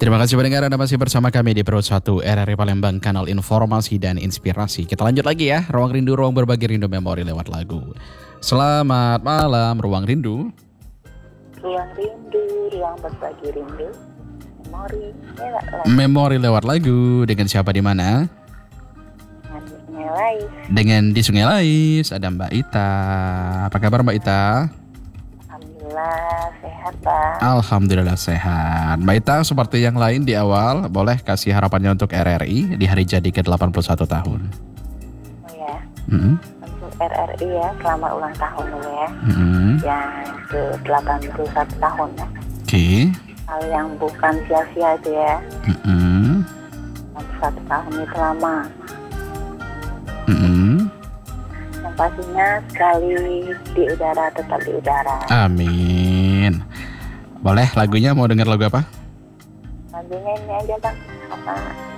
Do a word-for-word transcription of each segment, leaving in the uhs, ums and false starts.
Terima kasih pendengar, Anda masih bersama kami di Pro satu R R I Palembang, kanal informasi dan inspirasi. Kita lanjut lagi ya, Ruang Rindu, ruang berbagi rindu memori lewat lagu. Selamat malam, Ruang Rindu. Ruang rindu, ruang berbagi rindu, memori lewat lagu. Memori lewat lagu, dengan siapa di mana? Dengan di Sungai Lais. Dengan di Sungai Lais, ada Mbak Ita. Apa kabar Mbak Ita? Alhamdulillah sehat, Bang. Alhamdulillah sehat. Mbak Ita, seperti yang lain di awal, boleh kasih harapannya untuk R R I di hari jadi ke delapan puluh satu tahun. Oh ya, Mm-hmm. untuk R R I ya, selamat ulang tahun dulu ya. Mm-hmm. Yang ke delapan puluh satu tahun ya. Oke. Okay. Hal yang bukan sia-sia itu ya. Mm-hmm. delapan puluh satu tahun itu lama. Mm-hmm. Yang pastinya sekali di udara tetap di udara. Amin. Boleh lagunya, mau dengar lagu apa? Lagunya ini aja, Bang. Apa?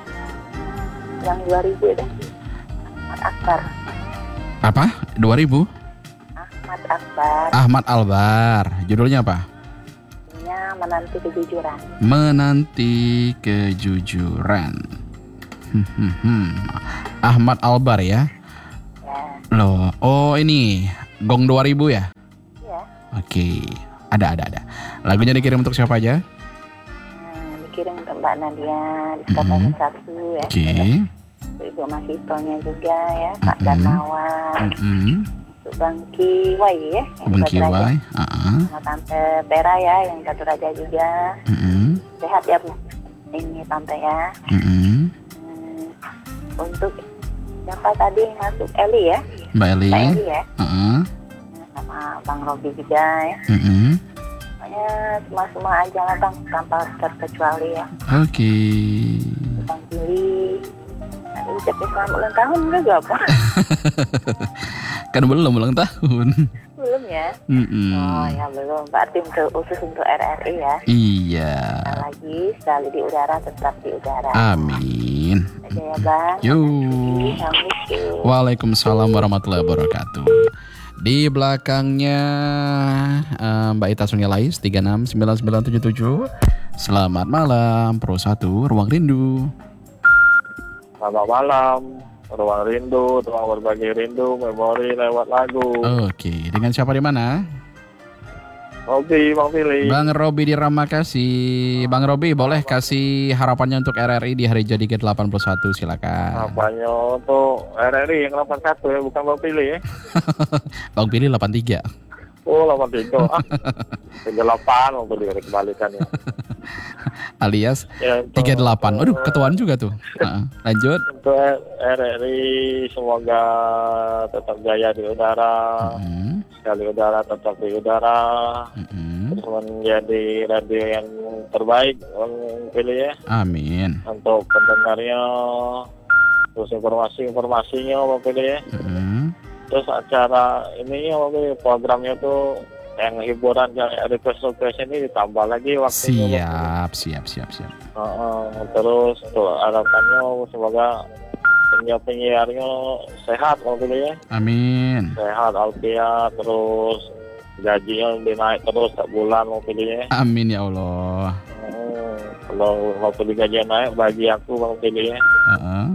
Yang dua ribu deh. Ahmad Akbar. Apa? dua ribu? Ahmad Akbar. Ahmad Albar. Judulnya apa? Ini menanti kejujuran. Menanti kejujuran. Hmm, hmm, hmm. Ahmad Albar ya? Ya. Loh, oh ini Gong dua ribu ya? Iya. Oke, ada ada ada. Lagunya dikirim untuk siapa aja? Hmm, dikirim untuk Mbak Nadia di Kota Mm-hmm. Satu ya. Oke. Untuk Ibu Masitonya juga ya, Kak Mm-hmm. Darmawan. Mm-hmm. Untuk Bang Kiwai ya, yang Bang Batu Raja. Kiwai. Uh-uh. Sama Tante Tera ya, yang Batu Raja juga. Mm-hmm. Sehat ya, Bu. Ini Tante ya. Mm-hmm. Hmm, untuk siapa tadi masuk Eli ya? Mbak Eli. Mbak Eli ya. Uh-uh. Sama Bang Robi juga ya. Mm-hmm. Pokoknya semua-semua aja lah, Bang, tanpa terkecuali ya. Oke. Bang Billy. Nanti ucapin selamat ulang tahun juga, Pak. Kan belum ulang tahun. Belum ya? Mm-mm. Oh ya belum. Berarti untuk khusus untuk R R I ya. Iya. Sekali lagi, sekali di udara tetap di udara. Amin. Aja ya, Bang. Yuk. Assalamualaikum. Waalaikumsalam warahmatullahi wabarakatuh. Di belakangnya eh, Mbak Ita Sungai Lais tiga enam sembilan sembilan tujuh tujuh. Selamat malam Pro satu Ruang Rindu. Selamat malam, Ruang Rindu, ruang berbagi rindu, memori lewat lagu. Oke, dengan siapa di mana? Robi, Bang Pilih. Bang Robi di Ramakasih. Bang Robi, boleh kasih harapannya untuk R R I di hari jadi ke delapan puluh satu, silakan. Apanya untuk R R I yang delapan puluh satu ya, bukan Bang Pilih ya. Bang Pilih delapan puluh tiga. Oh, delapan puluh tiga. Ah, tiga puluh delapan Bang Pilih kembalikan ya. Alias Ya, untuk- tiga puluh delapan. Aduh, ketuaan juga tuh. Nah, lanjut. Untuk R R I semoga tetap jaya di udara, Mm-mm. sekali udara tetap di udara, Mm-mm. terus menjadi radio yang terbaik Bang Pilih ya. Amin. Untuk pendengarnya, terus informasi-informasinya Bang Pilih ya. Mm-mm. Terus acara ini Bang Pilih, programnya tuh yang hiburan yang request-request ini ditambah lagi waktunya. Siap, siap, siap, siap. Uh, uh, terus tuh harapannya semoga penyiar-penyiarnya sehat Bang Pilih ya. Amin. Sehat, alfiat, terus gajinya lebih naik terus setiap bulan Bang Pilih ya. Amin ya Allah. Hmm, kalau Bang Pilih gajinya naik bagi aku Bang Pilih ya. Uh-uh.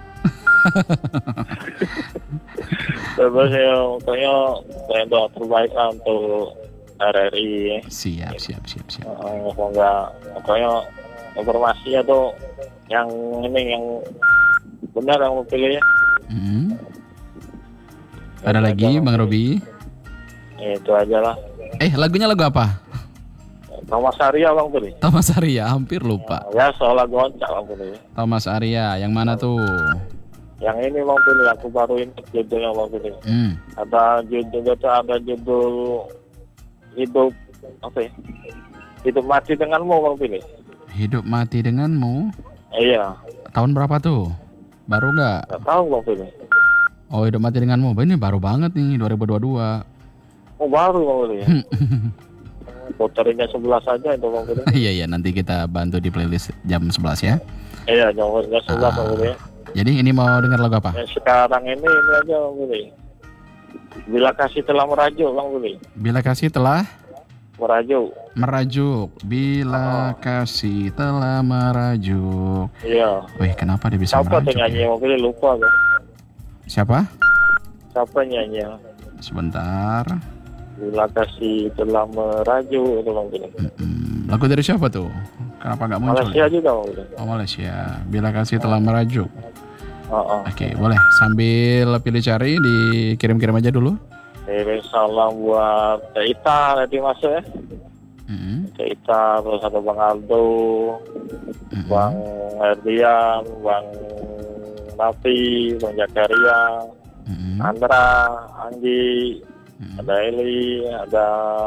Terus ya pokoknya saya doa terbaik lah untuk R R I ya. Siap, siap, siap, siap. Uh, semoga pokoknya informasinya tuh yang ini yang benar yang mau pilih ya. Mm. Ada lagi Bang Robi? Ya, itu aja lah. Eh, lagunya lagu apa? Thomas Arya Bang pilih. Thomas Arya, hampir lupa. Ya soal lagu Oncak Bang pilih. Thomas Arya, yang mana tuh? Yang ini Bang pilih, aku baru ingat judulnya Bang pilih. Hmm. Ada judul itu ada judul hidup apa ya? Hidup mati denganmu Bang pilih. Hidup mati denganmu. Iya. Tahun berapa tuh? Baru nggak? Nggak tahu Bang pilih. Oh, hidup mati denganmu. Ini baru banget nih, dua ribu dua puluh dua. Oh baru Bang pilih. Puterinnya sebelas saja itu Bang pilih. Iya, iya, nanti kita bantu di playlist jam sebelas ya. Iya, jam sebelas Bang pilih. Jadi ini mau dengar lagu apa? Yang sekarang ini ini aja Bang pilih. Bila kasih telah merajuk Bang pilih. Bila kasih telah merajuk. Merajuk. Bila Oh. kasih telah merajuk. Iya. Wih, kenapa dia bisa Siapa tuh merajuk nyanyi? ya? Mobilnya lupa kan? Siapa? Siapa nyanyi? Sebentar. Bila kasih telah merajuk itu mungkin. Mm-mm. Lagu dari siapa tuh? Kenapa nggak muncul? Malaysia juga mungkin. Oh, Malaysia. Bila kasih telah merajuk. Oh, oh. Oke, boleh. Sambil pilih cari, dikirim-kirim aja dulu. Kirim salam buat Cak Ita tadi masuk ya. Mm-mm. Cak Ita, terus ada Bang Aldo, Mm-mm. Bang Erdian, Bang Nafi, Bang Jakaria, Mm-mm. Andra, Anggi, Mm-mm. ada Eli, ada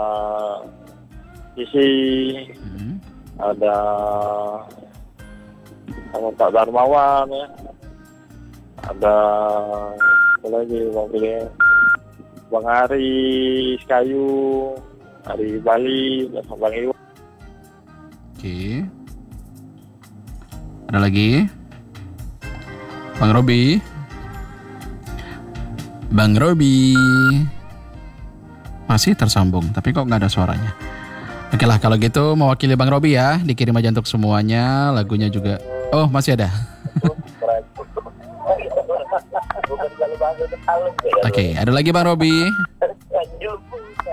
Isi, Mm-mm. ada sama Pak Darmawan ya. Ada apa lagi Bang Pilih, Bang Ari Kayu, Ari Bali, dan Bang Iwan. Oke. Ada lagi? Bang Robi. Bang Robi. Masih tersambung, tapi kok nggak ada suaranya. Oke lah, kalau gitu mewakili Bang Robi ya, dikirim aja untuk semuanya, lagunya juga. Oh, masih ada. Oke, ada lagi Bang Robi.